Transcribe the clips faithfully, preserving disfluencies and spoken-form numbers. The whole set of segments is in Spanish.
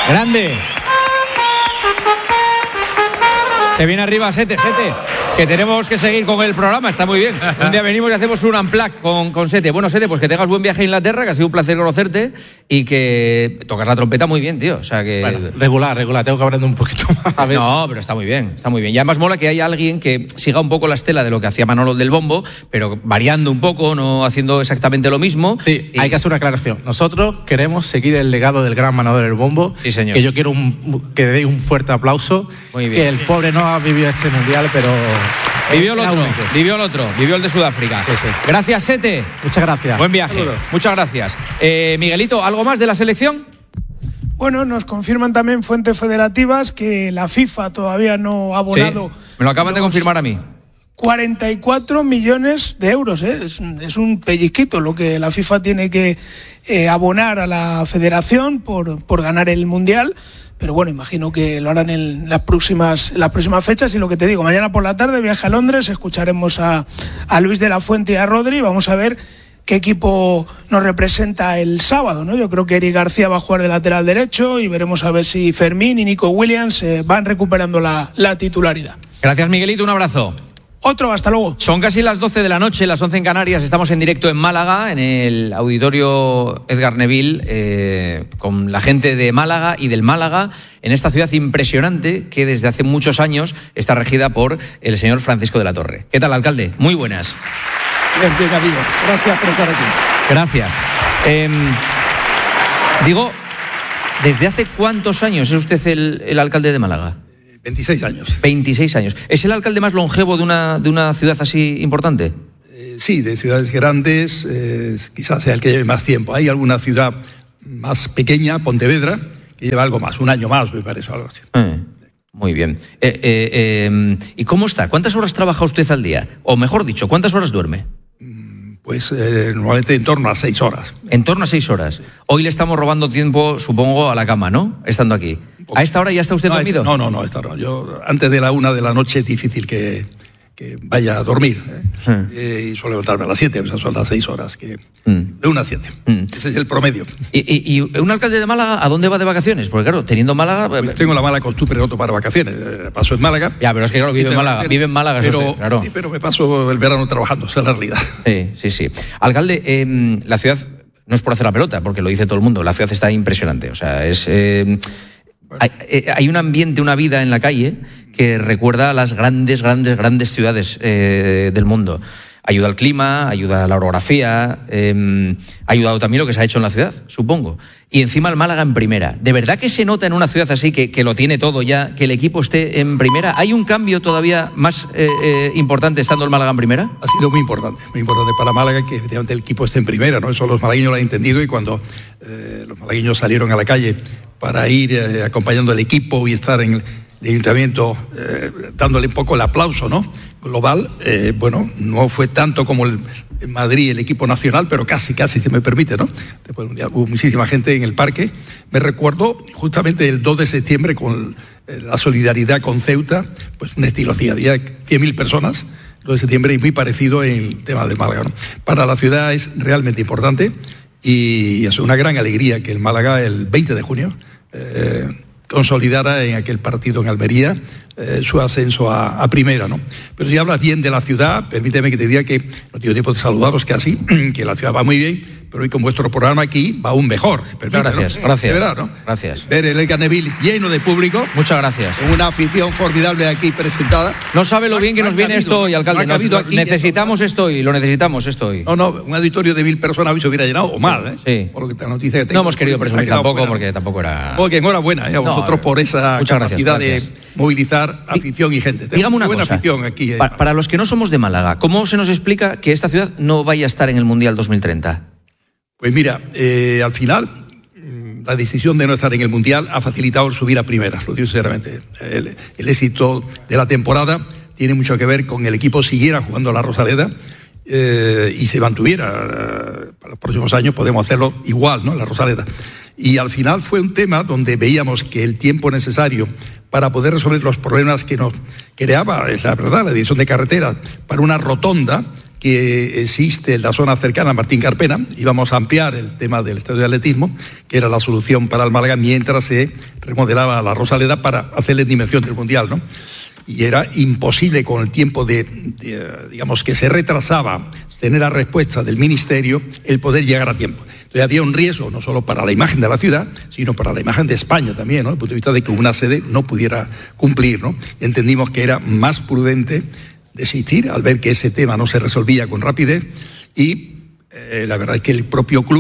Grande. Que viene arriba, Sete, Sete. Que tenemos que seguir con el programa, está muy bien. Un día venimos y hacemos un unplug con, con Sete. Bueno, Sete, pues que tengas buen viaje a Inglaterra, que ha sido un placer conocerte y que tocas la trompeta muy bien, tío. O sea que... Bueno, regular, regular, tengo que aprender un poquito más a veces. No, pero está muy bien, está muy bien. Y además mola que haya alguien que siga un poco la estela de lo que hacía Manolo del bombo, pero variando un poco, no haciendo exactamente lo mismo. Sí, y... hay que hacer una aclaración. Nosotros queremos seguir el legado del gran Manolo del bombo. Sí, señor. Que yo quiero un, que deis un fuerte aplauso. Muy bien. Que el pobre no ha vivido este mundial, pero... Vivió el otro, vivió el otro, vivió el de Sudáfrica. Sí, sí. Gracias, Sete. Muchas gracias. Buen viaje. Saludos. Muchas gracias. Eh, Miguelito, ¿algo más de la selección? Bueno, nos confirman también fuentes federativas que la FIFA todavía no ha abonado. Sí, me lo acaban de confirmar a mí. cuarenta y cuatro millones de euros, ¿eh? es, es un pellizquito lo que la FIFA tiene que eh, abonar a la federación por, por ganar el Mundial. Pero bueno, imagino que lo harán en las próximas, en las próximas fechas. Y lo que te digo, mañana por la tarde viaje a Londres, escucharemos a, a Luis de la Fuente y a Rodri. Vamos a ver qué equipo nos representa el sábado, ¿no? Yo creo que Eric García va a jugar de lateral derecho y veremos a ver si Fermín y Nico Williams eh, van recuperando la, la titularidad. Gracias, Miguelito, un abrazo. Otro, hasta luego. Son casi las doce de la noche, las once en Canarias. Estamos en directo en Málaga, en el auditorio Edgar Neville, eh, con la gente de Málaga y del Málaga, en esta ciudad impresionante que desde hace muchos años está regida por el señor Francisco de la Torre. ¿Qué tal, alcalde? Muy buenas. Bien, bien, amigo. Gracias por estar aquí. Gracias. Eh, digo, ¿desde hace cuántos años es usted el, el alcalde de Málaga? veintiséis años. veintiséis años. ¿Es el alcalde más longevo de una, de una ciudad así importante? Eh, sí, de ciudades grandes, eh, quizás sea el que lleve más tiempo. Hay alguna ciudad más pequeña, Pontevedra, que lleva algo más, un año más, me parece, algo así. Eh, muy bien. Eh, eh, eh, ¿Y cómo está? ¿Cuántas horas trabaja usted al día? O mejor dicho, ¿cuántas horas duerme? Pues eh, normalmente en torno a seis horas. En torno a seis horas. Hoy le estamos robando tiempo, supongo, a la cama, ¿no? Estando aquí. ¿A esta hora ya está usted no, dormido? No, no, no, esta no. Yo, antes de la una de la noche es difícil que, que vaya a dormir. ¿eh? Sí. Eh, y suelo levantarme a las siete, esas son las seis horas. Que, mm. De una a siete. Mm. Ese es el promedio. ¿Y, y, ¿Y un alcalde de Málaga a dónde va de vacaciones? Porque claro, teniendo Málaga... Pues tengo la mala costumbre de no tomar vacaciones. Eh, paso en Málaga. Ya, pero es que claro, vive sí, en Málaga. Vive en Málaga, pero, usted, claro. Sí, pero me paso el verano trabajando, esa es la realidad. Sí, sí, sí. Alcalde, eh, la ciudad... No es por hacer la pelota, porque lo dice todo el mundo. La ciudad está impresionante. O sea, es... Eh, Bueno. Hay, hay un ambiente, una vida en la calle que recuerda a las grandes, grandes, grandes ciudades eh, del mundo. Ayuda al clima, ayuda a la orografía, eh, ha ayudado también lo que se ha hecho en la ciudad, supongo. Y encima el Málaga en primera. ¿De verdad que se nota en una ciudad así, que, que lo tiene todo ya, que el equipo esté en primera? ¿Hay un cambio todavía más eh, eh, importante estando el Málaga en primera? Ha sido muy importante, muy importante para Málaga que efectivamente el equipo esté en primera, ¿no? Eso los malagueños lo han entendido y cuando eh, los malagueños salieron a la calle para ir eh, acompañando al equipo y estar en el ayuntamiento eh, dándole un poco el aplauso, ¿no? Global, eh, bueno, no fue tanto como el en Madrid, el equipo nacional, pero casi, casi, si me permite, ¿no? Después hubo muchísima gente en el parque. Me recuerdo justamente el dos de septiembre con la solidaridad con Ceuta, pues un estilo así, había cien mil personas, dos de septiembre, y muy parecido en el tema del Málaga, ¿no? Para la ciudad es realmente importante y es una gran alegría que el Málaga el veinte de junio eh, consolidara en aquel partido en Almería eh, su ascenso a, a primera, ¿no? Pero si hablas bien de la ciudad, permíteme que te diga que no tengo tiempo de saludaros casi, que la ciudad va muy bien, pero hoy con vuestro programa aquí va aún mejor. Si permite, gracias, ¿no? gracias. De verdad, ¿no? Gracias. Ver el Edgar Neville lleno de público. Muchas gracias. Con una afición formidable aquí presentada. No sabe lo bien que nos viene esto hoy, alcalde. No ha cabido aquí necesitamos esto hoy, lo necesitamos esto hoy. No, no, un auditorio de mil personas se hubiera llenado, o mal, ¿eh? Sí. Por lo que te noticia que tengo. No hemos querido presumir tampoco fuera, porque tampoco era... Porque enhorabuena, ¿eh? A vosotros no, por esa capacidad gracias, de movilizar afición y gente. Dígame una buena cosa. Afición aquí, eh. para, para los que no somos de Málaga, ¿cómo se nos explica que esta ciudad no vaya a estar en el Mundial dos mil treinta? Pues mira, eh, al final la decisión de no estar en el Mundial ha facilitado subir a primera, lo digo sinceramente. El, el éxito de la temporada tiene mucho que ver con el equipo siguiera jugando a la Rosaleda eh, y se mantuviera. Eh, para los próximos años podemos hacerlo igual, ¿no? La Rosaleda. Y al final fue un tema donde veíamos que el tiempo necesario para poder resolver los problemas que nos creaba, es la verdad, la división de carreteras para una rotonda que existe en la zona cercana a Martín Carpena, íbamos a ampliar el tema del estadio de atletismo, que era la solución para el Málaga, mientras se remodelaba la Rosaleda para hacerle dimensión del Mundial, ¿no? Y era imposible con el tiempo de, de, digamos, que se retrasaba tener la respuesta del Ministerio, el poder llegar a tiempo. Entonces había un riesgo no solo para la imagen de la ciudad, sino para la imagen de España también, ¿no? Desde el punto de vista de que una sede no pudiera cumplir, ¿no? Entendimos que era más prudente desistir al ver que ese tema no se resolvía con rapidez y eh, la verdad es que el propio club,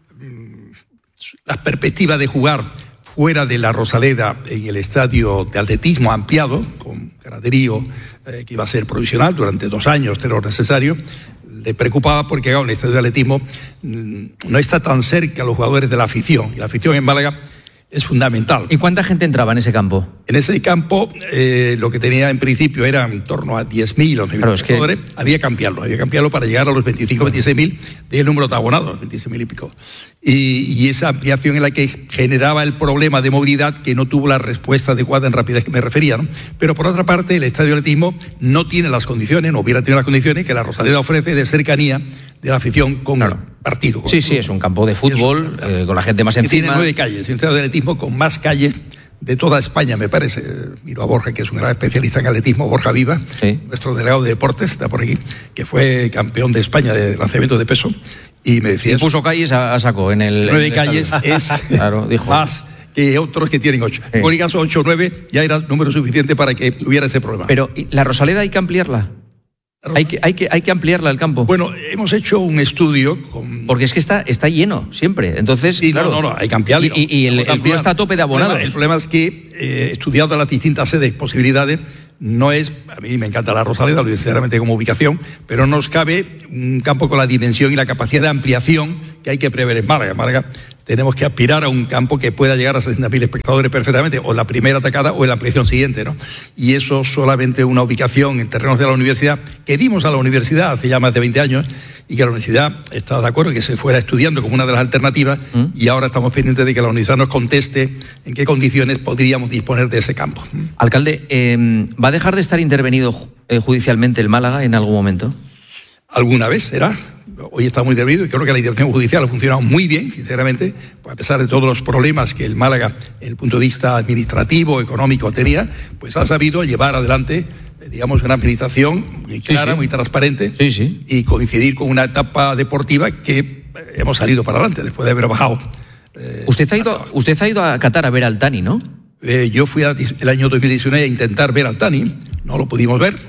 mmm, las perspectivas de jugar fuera de la Rosaleda en el estadio de atletismo ampliado, con graderío eh, que iba a ser provisional durante dos años, de lo necesario, le preocupaba porque claro, el estadio de atletismo mmm, no está tan cerca a los jugadores de la afición, y la afición en Málaga es fundamental. ¿Y cuánta gente entraba en ese campo? En ese campo, eh, lo que tenía en principio era en torno a diez mil, once mil claro, es que... jugadores. Había que ampliarlo, había que ampliarlo para llegar a los veinticinco, veintiséis mil del número de abonados, veintiséis mil y pico. Y, y esa ampliación en la que generaba el problema de movilidad que no tuvo la respuesta adecuada en rapidez que me refería, ¿no? Pero por otra parte, el estadio de atletismo no tiene las condiciones, no hubiera tenido las condiciones que la Rosaleda ofrece de cercanía de la afición con claro. el partido. Con sí, el sí, es un campo de fútbol, eh, con la gente más encima. Tiene nueve calles, un estadio de atletismo con más calles de toda España, me parece. Miro a Borja, que es un gran especialista en atletismo, Borja Viva, sí. nuestro delegado de deportes, está por aquí, que fue campeón de España de lanzamiento de peso, y me decía... Y puso calles a, a saco en el... Nueve en el calles es claro, dijo. más que otros que tienen ocho. Sí. En cualquier caso, ocho o nueve ya era número suficiente para que hubiera ese problema. Pero, ¿la Rosaleda hay que ampliarla? Hay que, hay, que, hay que ampliarla el campo. Bueno, hemos hecho un estudio con... Porque es que está, está lleno siempre. Entonces, sí, claro, no, no, no, hay que ampliarlo. Y, y, y el, el club está a tope de abonados. El problema, el problema es que, eh, estudiando las distintas sedes, posibilidades, no es... A mí me encanta la Rosaleda, lo sinceramente como ubicación, pero nos cabe un campo con la dimensión y la capacidad de ampliación que hay que prever en Málaga. En Málaga tenemos que aspirar a un campo que pueda llegar a sesenta mil espectadores perfectamente, o en la primera atacada o en la ampliación siguiente, ¿no? Y eso solamente una ubicación en terrenos de la universidad, que dimos a la universidad hace ya más de veinte años, y que la universidad estaba de acuerdo que se fuera estudiando como una de las alternativas, ¿Mm? y ahora estamos pendientes de que la universidad nos conteste en qué condiciones podríamos disponer de ese campo. Alcalde, eh, ¿va a dejar de estar intervenido eh, judicialmente el Málaga en algún momento? ¿Alguna vez será? Hoy está muy intervenido y creo que la intervención judicial ha funcionado muy bien, sinceramente, a pesar de todos los problemas que el Málaga, desde el punto de vista administrativo, económico, tenía, pues ha sabido llevar adelante, digamos, una administración muy clara, sí, sí. muy transparente, sí, sí. y coincidir con una etapa deportiva que hemos salido para adelante después de haber bajado. Eh, usted, ha ido, usted ha ido a Qatar a ver al Thani, ¿no? Eh, yo fui a, el año dos mil diecinueve a intentar ver al Thani, no lo pudimos ver.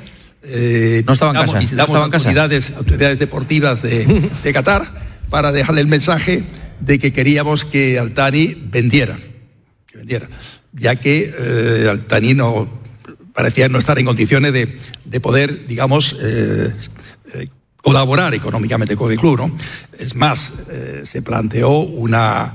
Eh, no estaba en casa. Visitamos no estaba en autoridades, casa. autoridades deportivas de, de Qatar para dejarle el mensaje de que queríamos que Al Thani vendiera, que vendiera, ya que eh, Al Thani no parecía no estar en condiciones de, de poder, digamos, eh, eh, colaborar económicamente con el club, ¿no? Es más, eh, se planteó una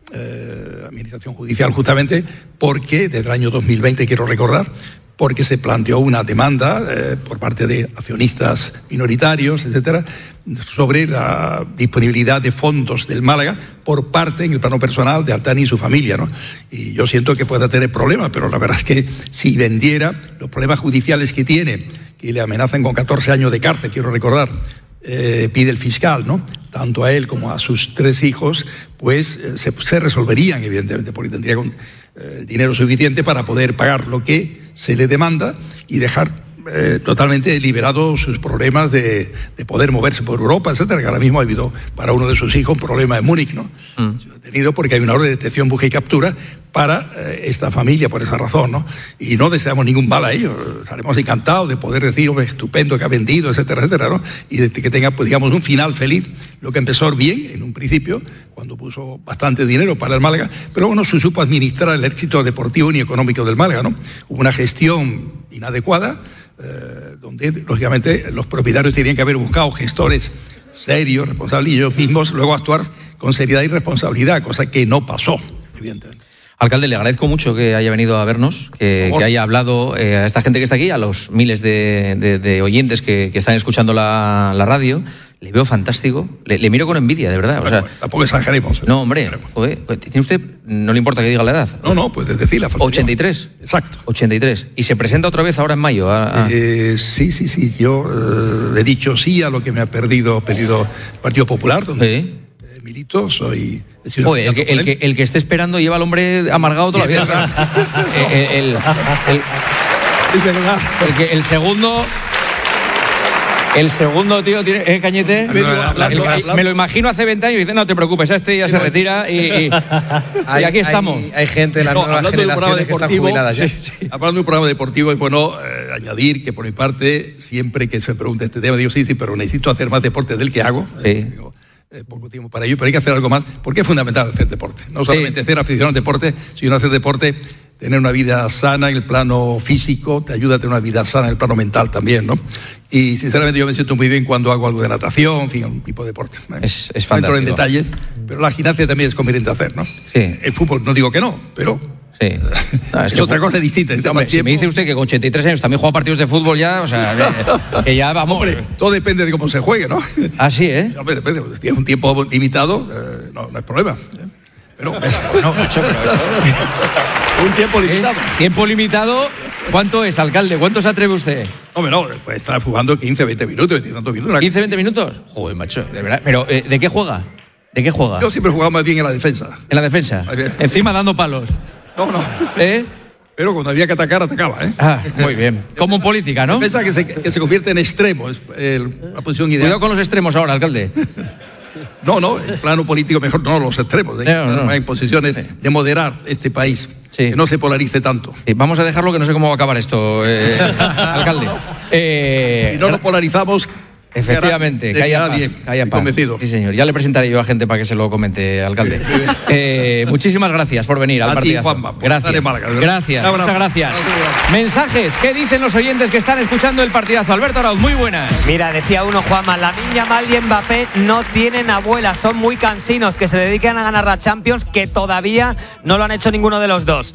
eh, administración judicial justamente porque desde el año dos mil veinte, quiero recordar, porque se planteó una demanda eh, por parte de accionistas minoritarios, etcétera, sobre la disponibilidad de fondos del Málaga por parte, en el plano personal, de Al Thani y su familia, ¿no? Y yo siento que pueda tener problemas, pero la verdad es que si vendiera, los problemas judiciales que tiene, que le amenazan con catorce años de cárcel, quiero recordar, eh, pide el fiscal, ¿no? Tanto a él como a sus tres hijos, pues eh, se, se resolverían, evidentemente, porque tendría con, eh, el dinero suficiente para poder pagar lo que se le demanda y dejar eh, totalmente liberados sus problemas de, de poder moverse por Europa, etcétera, que ahora mismo ha habido para uno de sus hijos un problema en Múnich, ¿no? Mm. Se ha tenido porque hay una orden de detención, búsqueda y captura para eh, esta familia por esa razón, ¿no? Y no deseamos ningún mal a ellos, estaremos encantados de poder decir, hombre, estupendo que ha vendido, etcétera, etcétera, ¿no? Y de que tenga, pues, digamos, un final feliz, lo que empezó bien en un principio, cuando puso bastante dinero para el Málaga, pero bueno, se supo administrar el éxito deportivo y económico del Málaga, ¿no? Hubo una gestión inadecuada, eh, donde, lógicamente, los propietarios tenían que haber buscado gestores serios, responsables, y ellos mismos luego actuar con seriedad y responsabilidad, cosa que no pasó, evidentemente. Alcalde, le agradezco mucho que haya venido a vernos, que, que haya hablado eh, a esta gente que está aquí, a los miles de, de, de oyentes que, que están escuchando la, la radio. Le veo fantástico, le, le miro con envidia, de verdad. Bueno, o sea, tampoco exageremos. ¿eh? No, hombre, joder, ¿tiene usted, no le importa que diga la edad? No, no, pues decir la factura. ochenta y tres. Exacto. ochenta y tres. ¿Y se presenta otra vez ahora en mayo? A, a... Eh, sí, sí, sí, yo eh, he dicho sí a lo que me ha perdido, pedido el Partido Popular, donde ¿Sí? eh, milito, soy Joder, el, que, el, que, el que esté esperando lleva al hombre amargado toda la vida. el, el, el, el, es verdad. El, que, el segundo... El segundo, tío, tiene, ¿eh, Cañete? Medio hablando, el, hablando. Me lo imagino hace veinte años y dice, no te preocupes, este ya se retira y, y, hay, y aquí estamos. Hay, hay gente de las no, nuevas generaciones que están jubiladas ya. Sí, sí. Hablando de un programa deportivo, es bueno eh, añadir que por mi parte, siempre que se pregunta este tema, digo, sí, sí, pero necesito hacer más deporte del que hago. Sí. Eh, digo, eh, poco tiempo para ello, pero hay que hacer algo más, porque es fundamental hacer deporte. No solamente sí. ser aficionado al deporte, sino hacer deporte, tener una vida sana en el plano físico, te ayuda a tener una vida sana en el plano mental también, ¿no? Y sinceramente yo me siento muy bien cuando hago algo de natación, en fin, un tipo de deporte. Es, es no entro fantástico. en detalle, pero la gimnasia también es conveniente hacer, ¿no? Sí. El fútbol no digo que no, pero Sí. No, es, es otra cosa distinta. Hombre, si me dice usted que con ochenta y tres años también juega partidos de fútbol ya, o sea, que, que ya vamos. Hombre, todo depende de cómo se juegue, ¿no? Así, ¿eh? Hombre, depende. Si tienes un tiempo limitado, eh, no, no es problema. ¿eh? Pero, no, macho, pero eso... un tiempo limitado. ¿Eh? Tiempo limitado. ¿Cuánto es, alcalde? ¿Cuánto se atreve usted? Hombre, no, pues estar jugando quince, veinte minutos, veinte tantos minutos. ¿quince, veinte minutos? Joder, macho, de verdad. Pero, eh, ¿de qué juega? ¿De qué juega? Yo siempre he jugado más bien en la defensa. ¿En la defensa? Más bien. Encima dando palos. No, no. ¿Eh? Pero cuando había que atacar, atacaba, ¿eh? Ah, muy bien. Como en política, ¿no? Defensa que se, que se convierte en extremo, es el, la posición ideal. Cuidado con los extremos ahora, alcalde. No, no, en plano político mejor no los extremos. ¿eh? No, no. Hay posiciones de moderar este país, sí. que no se polarice tanto. Eh, vamos a dejarlo que no sé cómo va a acabar esto, eh, alcalde. Eh, Si no nos polarizamos, efectivamente, de calla nadie, paz, calla paz. convencido. Sí, señor. Ya le presentaré yo a gente para que se lo comente, alcalde. Eh, muchísimas gracias por venir al A ti, partidazo. Juanma, por gracias. estar en Málaga, de verdad. Gracias, Un abrazo. muchas gracias. Mensajes, ¿qué dicen los oyentes que están escuchando el partidazo? Alberto Arauz, muy buenas. Mira, decía uno, Juanma, Lamine Yamal y Mbappé no tienen abuela, son muy cansinos, que se dedican a ganar la Champions, que todavía no lo han hecho ninguno de los dos.